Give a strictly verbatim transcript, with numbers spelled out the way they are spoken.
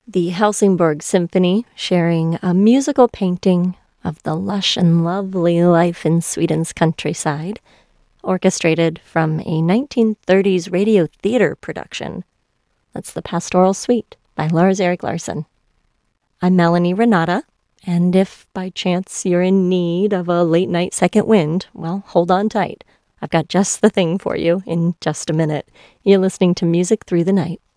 The Helsingborg Symphony, sharing a musical painting of the lush and lovely life in Sweden's countryside, orchestrated from a nineteen thirties radio theater production. That's the Pastoral Suite by Lars-Erik Larsson. I'm Melanie Renata, and if by chance you're in need of a late-night second wind, well, hold on tight. I've got just the thing for you in just a minute. You're listening to Music Through the Night.